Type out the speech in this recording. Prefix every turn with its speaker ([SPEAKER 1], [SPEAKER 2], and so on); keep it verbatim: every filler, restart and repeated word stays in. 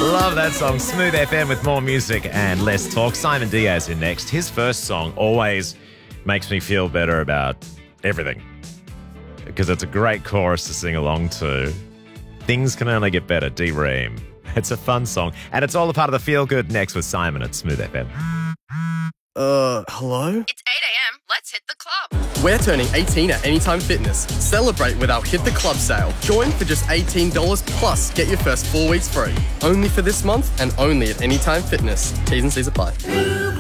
[SPEAKER 1] Love that song. Smooth F M with more music and less talk. Simon Diaz in next. His first song always makes me feel better about everything because it's a great chorus to sing along to. Things can only get better. D-Ream. It's a fun song, and it's all a part of the feel good next with Simon at Smooth F M.
[SPEAKER 2] Uh, hello?
[SPEAKER 3] It's eight a.m. Let's hit the club.
[SPEAKER 2] We're turning eighteen at Anytime Fitness. Celebrate with our Hit the Club sale. Join for just eighteen dollars plus get your first four weeks free. Only for this month and only at Anytime Fitness. T's and C's apply.